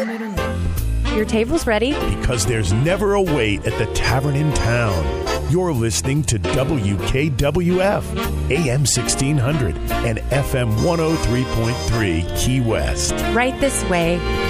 Your table's ready. Because there's never a wait at the tavern in town. You're listening to WKWF, AM 1600 and FM 103.3 Key West. Right this way.